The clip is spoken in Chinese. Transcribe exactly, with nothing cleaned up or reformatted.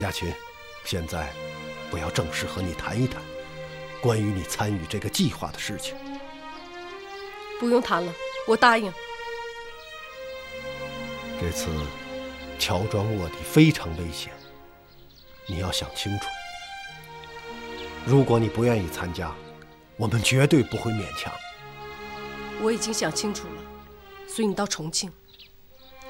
亚群，现在我要正式和你谈一谈关于你参与这个计划的事情。 不用谈了，我答应。 这次乔庄卧底非常危险，你要想清楚。如果你不愿意参加，我们绝对不会勉强。 我已经想清楚了，随你到重庆。